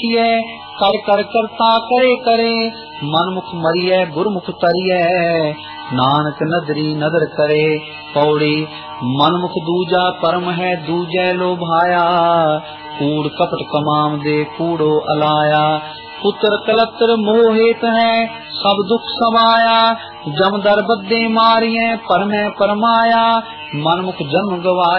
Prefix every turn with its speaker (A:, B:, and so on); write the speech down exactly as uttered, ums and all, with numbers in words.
A: कर कर करता करे करे, मनमुख मरिय गुरमुख तरिय, नानक नदरी नदर करे। पौड़ी मनमुख दूजा परम है दूजै लोभाया, कूड़ कपट कमाम दे कूड़ो अलाया। पुत्र कलत्र मोहित है सब दुख समाया, जम दर बद्दे मारिय परमै परमाया, मनमुख जन्म गवाया